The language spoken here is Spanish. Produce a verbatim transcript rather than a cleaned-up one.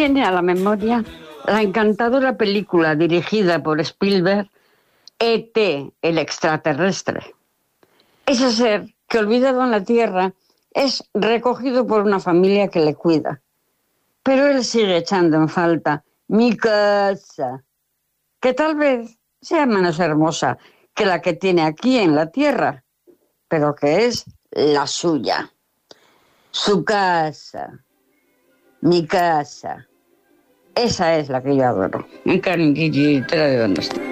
viene a la memoria la encantadora película dirigida por Spielberg, E T, el extraterrestre. Ese ser que, olvidado en la Tierra, es recogido por una familia que le cuida. Pero él sigue echando en falta mi casa, que tal vez sea menos hermosa que la que tiene aquí en la Tierra, pero que es la suya. Su casa, mi casa, esa es la que yo adoro. En Carnegie, te la digo, no está.